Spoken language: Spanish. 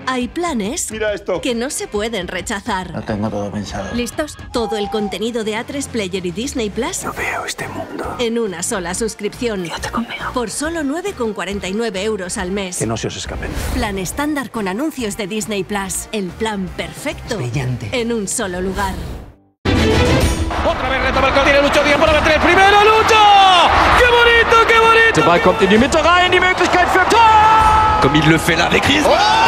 Hay planes Mira esto. que no se pueden rechazar. Lo tengo todo pensado. ¿Listos? Todo el contenido de A3 Player y Disney Plus No veo este mundo. en una sola suscripción. Quédate conmigo. Por solo 9,49 euros al mes. Que no se os escapen. Plan estándar con anuncios de Disney Plus. El plan perfecto. Brillante. En un solo lugar. Otra vez retoma el tiene Lucho Díaz por la 3. Primero Lucho. ¡Qué bonito, qué bonito! Der Ball kommt in die Mitte rein, die Möglichkeit für Tor! Comme il le fait là avec Griezmann.